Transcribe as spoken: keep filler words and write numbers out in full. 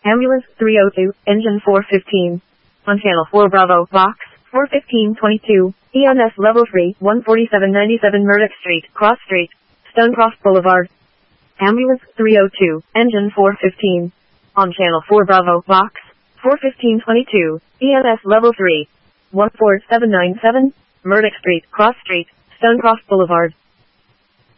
Ambulance three oh two, engine four fifteen. On channel four Bravo, box, four fifteen twenty-two, E M S level three, one forty-seven ninety-seven Murdoch Street, Cross Street, Stonecroft Boulevard. Ambulance three oh two, engine four fifteen. On channel four Bravo, box, four fifteen twenty-two, E M S level three, one four seven nine seven, Murdoch Street, Cross Street, Stonecroft Boulevard.